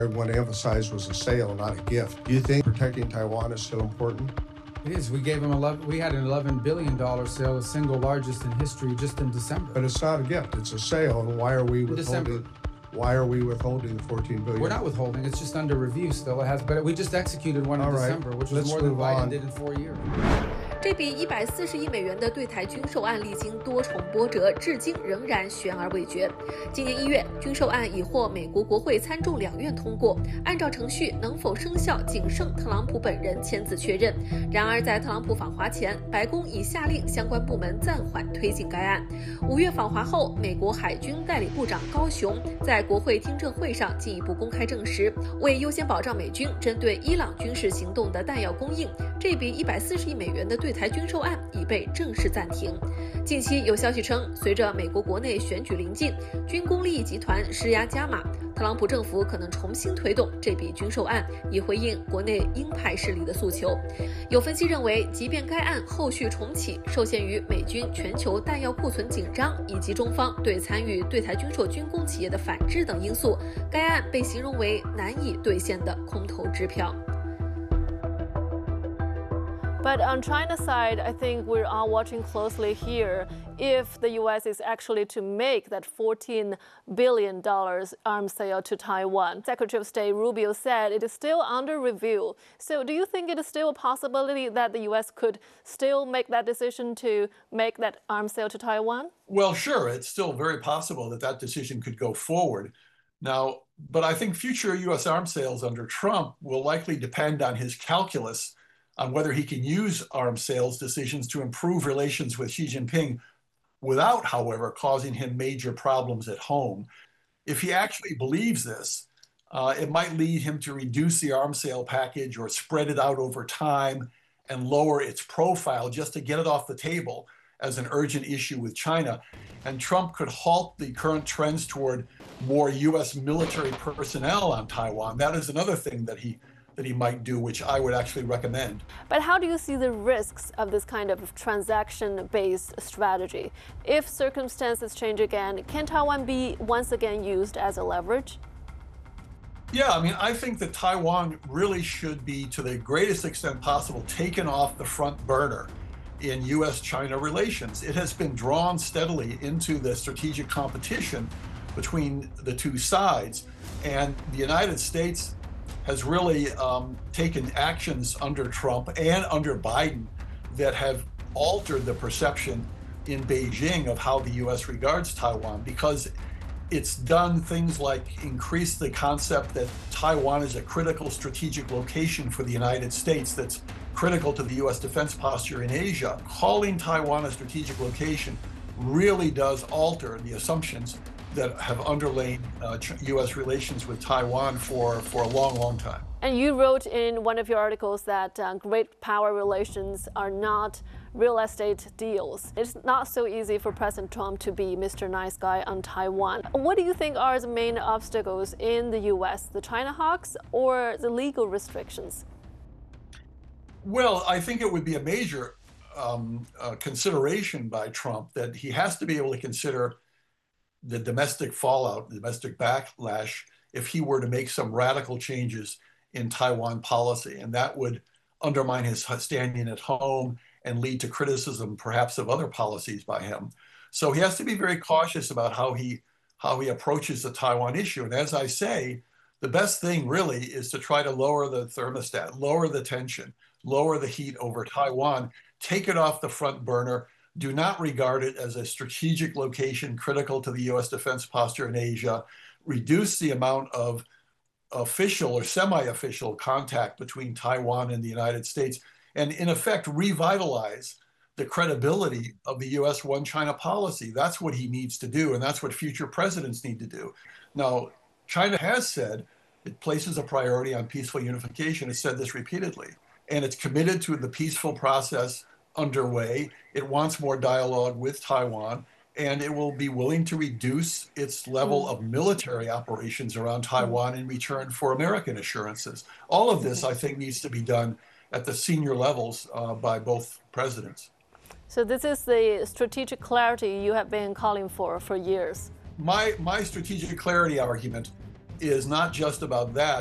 What I emphasized was a sale, not a gift. Do you think protecting Taiwan is still important? It is. We gave him we had an $11 billion sale, the single largest in history, just in December. But it's not a gift, it's a sale. And why are we withholding? Why are we withholding the $14 billion? We're not withholding. It's just under review still. It has, but we just executed one in December, which was more than Biden did in 4 years. 这笔140亿美元的对台军售案历经多重波折，至今仍然悬而未决。今年1月，军售案已获美国国会参众两院通过，按照程序能否生效，仅剩特朗普本人签字确认。然而，在特朗普访华前，白宫已下令相关部门暂缓推进该案。5月访华后，美国海军代理部长高雄在国会听证会上进一步公开证实，为优先保障美军针对伊朗军事行动的弹药供应，这笔140亿美元的对台军售案已被正式暂停。近期有消息称，随着美国国内选举临近，军工利益集团施压加码，特朗普政府可能重新推动这笔军售案，以回应国内鹰派势力的诉求。有分析认为，即便该案后续重启，受限于美军全球弹药库存紧张以及中方对参与对台军售军工企业的反制等因素，该案被形容为难以兑现的空头支票。 But on China's side, I think we're all watching closely here if the U.S. is actually to make that $14 billion arms sale to Taiwan. Secretary of State Rubio said it is still under review. So do you think it is still a possibility that the U.S. could still make that decision to make that arms sale to Taiwan? Well, sure. It's still very possible that that decision could go forward. Now, but I think future U.S. arms sales under Trump will likely depend on his calculus on whether he can use arms sales decisions to improve relations with Xi Jinping without, however, causing him major problems at home. If he actually believes this, it might lead him to reduce the arms sale package or spread it out over time and lower its profile just to get it off the table as an urgent issue with China. And Trump could halt the current trends toward more U.S. military personnel on Taiwan. That is another thing that he might do, which I would actually recommend. But how do you see the risks of this kind of transaction-based strategy? If circumstances change again, can Taiwan be once again used as a leverage? Yeah, I mean, I think that Taiwan really should be, to the greatest extent possible, taken off the front burner in U.S.-China relations. It has been drawn steadily into the strategic competition between the two sides, and the United States has really taken actions under Trump and under Biden that have altered the perception in Beijing of how the U.S. regards Taiwan, because it's done things like increase the concept that Taiwan is a critical strategic location for the United States that's critical to the U.S. defense posture in Asia. Calling Taiwan a strategic location really does alter the assumptions that have underlain U.S. relations with Taiwan for a long, long time. And you wrote in one of your articles that great power relations are not real estate deals. It's not so easy for President Trump to be Mr. Nice Guy on Taiwan. What do you think are the main obstacles in the U.S., the China hawks or the legal restrictions? Well, I think it would be a major consideration by Trump that he has to be able to consider the domestic fallout, the domestic backlash, if he were to make some radical changes in Taiwan policy. And that would undermine his standing at home and lead to criticism, perhaps, of other policies by him. So he has to be very cautious about how he approaches the Taiwan issue. And as I say, the best thing really is to try to lower the thermostat, lower the tension, lower the heat over Taiwan, take it off the front burner, do not regard it as a strategic location critical to the U.S. defense posture in Asia, reduce the amount of official or semi-official contact between Taiwan and the United States, and in effect revitalize the credibility of the U.S. One China policy. That's what he needs to do, and that's what future presidents need to do. Now, China has said it places a priority on peaceful unification. It's said this repeatedly, and it's committed to the peaceful process underway. It wants more dialogue with Taiwan, and it will be willing to reduce its level of military operations around Taiwan in return for American assurances. All of this, I think, needs to be done at the senior levels by both presidents. So this is the strategic clarity you have been calling for years. My strategic clarity argument is not just about that.